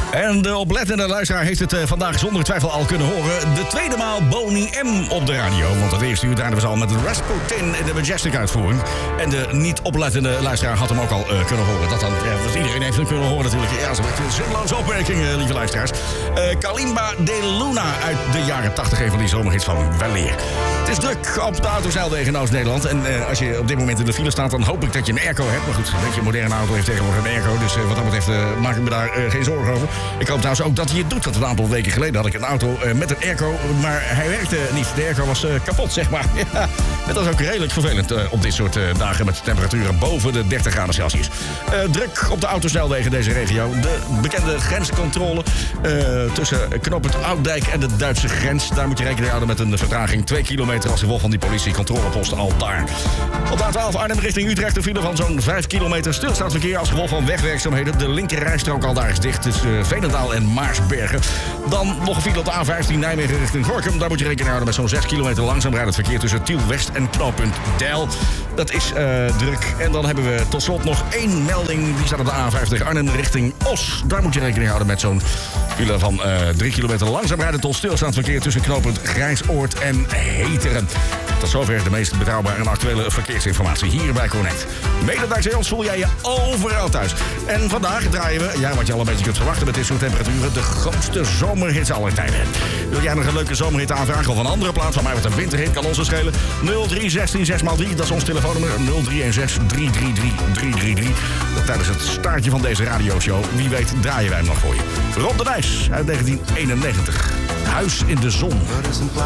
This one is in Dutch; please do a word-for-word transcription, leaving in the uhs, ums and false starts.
En de oplettende luisteraar heeft het uh, vandaag zonder twijfel al kunnen horen. De tweede maal Boney M op de radio. Want het eerste uur draaiden we ze al met Rasputin in de Majestic uitvoering. En de niet oplettende luisteraar had hem ook al uh, kunnen horen. Dat dan, ja, dus iedereen heeft hem kunnen horen natuurlijk. Ja, zo een zinloze opmerking, uh, lieve luisteraars. Uh, Kalimba de Luna uit de jaren tachtig, een van die zomerhits van weleer. Het is druk op de autosnelwegen in Oost-Nederland. En uh, als je op dit moment in de file staat, dan hoop ik dat je een airco hebt. Maar goed, weet je, een moderne auto heeft tegenwoordig een airco. Dus uh, wat dat betreft uh, maak ik me daar uh, geen zorgen over. Ik hoop trouwens ook dat hij het doet. Want een aantal weken geleden had ik een auto uh, met een airco. Maar hij werkte niet. De airco was uh, kapot, zeg maar. Ja, dat is ook redelijk vervelend uh, op dit soort uh, dagen met temperaturen boven de dertig graden Celsius. Uh, druk op de autosnelwegen in deze regio. De bekende grenscontrole uh, tussen knooppunt Ouddijk en de Duitse grens. Daar moet je rekening houden met een vertraging twee kilometer als gevolg van die politiecontroleposten al daar. Op de A twaalf Arnhem richting Utrecht een file van zo'n vijf kilometer stilstaand verkeer als gevolg van wegwerkzaamheden. De linkerrijstrook al daar is dicht tussen uh, Veenendaal en Maarsbergen. Dan nog een file op de A vijftien Nijmegen richting Gorkum. Daar moet je rekening houden met zo'n zes kilometer langzaam rijdend verkeer tussen Tiel West en knooppunt Deil. Dat is uh, druk. En dan hebben we tot slot nog één melding. Die staat op de A vijftig Arnhem richting Os. Daar moet je rekening houden met zo'n file van uh, drie kilometer langzaam rijdend tot stilstaand verkeer tussen knooppunt Grijsoord en Heteren. Tot zover de meest betrouwbare en actuele verkeersinformatie hier bij Connect. Mede dankzij ons voel jij je overal thuis. En vandaag draaien we, ja, wat je al een beetje kunt verwachten met dit soort temperaturen, de grootste zomerhits aller tijden. Wil jij nog een leuke zomerhit aanvragen of een andere plaats van mij wat een winterhit kan ons dus schelen? nul drie zestien zes maal drie, dat is ons telefoonnummer. nul drie een zes drie drie drie drie drie drie. Tijdens het staartje van deze radioshow, wie weet draaien wij hem nog voor je. Rob de Nijs uit negentien eenennegentig. Huis in de zon.